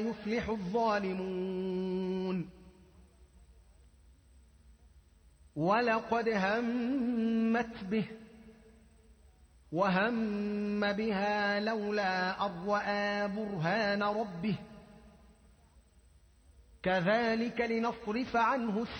يفلح الظالمون ولقد همت به وهم بها لولا أن رأى برهان ربه كذلك لنصرف عنه